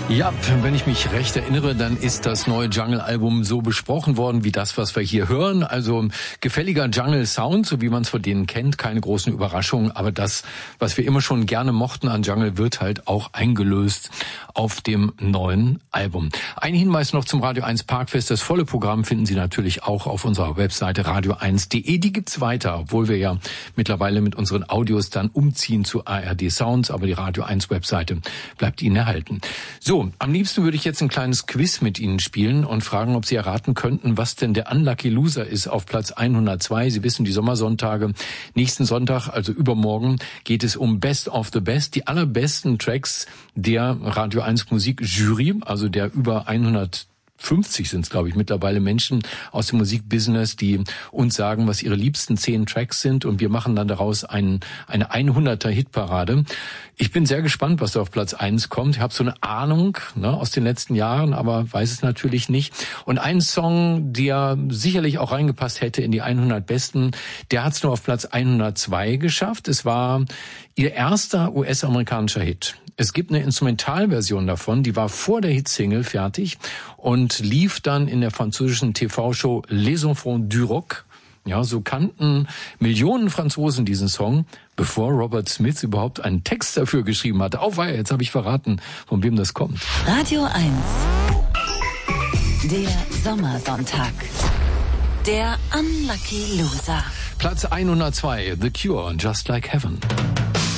Ja, wenn ich mich recht erinnere, dann ist das neue Jungle-Album so besprochen worden wie das, was wir hier hören. Also gefälliger Jungle-Sound, so wie man es von denen kennt, keine großen Überraschungen. Aber das, was wir immer schon gerne mochten an Jungle, wird halt auch eingelöst auf dem neuen Album. Ein Hinweis noch zum Radio 1 Parkfest. Das volle Programm finden Sie natürlich auch auf unserer Webseite radio1.de. Die gibt's weiter, obwohl wir ja mittlerweile mit unseren Audios dann umziehen zu ARD Sounds. Aber die Radio 1 Webseite bleibt Ihnen erhalten. So, am liebsten würde ich jetzt ein kleines Quiz mit Ihnen spielen und fragen, ob Sie erraten könnten, was denn der Unlucky Loser ist auf Platz 102. Sie wissen, die Sommersonntage. Nächsten Sonntag, also übermorgen, geht es um Best of the Best, die allerbesten Tracks der Radio 1 Musik Jury, also der über 150 sind es, glaube ich, mittlerweile Menschen aus dem Musikbusiness, die uns sagen, was ihre liebsten 10 Tracks sind, und wir machen dann daraus eine 100er-Hitparade. Ich bin sehr gespannt, was da auf Platz 1 kommt. Ich habe so eine Ahnung aus den letzten Jahren, aber weiß es natürlich nicht. Und ein Song, der sicherlich auch reingepasst hätte in die 100 Besten, der hat es nur auf Platz 102 geschafft. Es war ihr erster US-amerikanischer Hit. Es gibt eine Instrumentalversion davon, die war vor der Hitsingle fertig und lief dann in der französischen TV-Show Les Enfants du Rock. Ja, so kannten Millionen Franzosen diesen Song, bevor Robert Smith überhaupt einen Text dafür geschrieben hatte. Auweia, jetzt habe ich verraten, von wem das kommt. Radio 1, der Sommersonntag, der Unlucky Loser. Platz 102, The Cure, Just Like Heaven.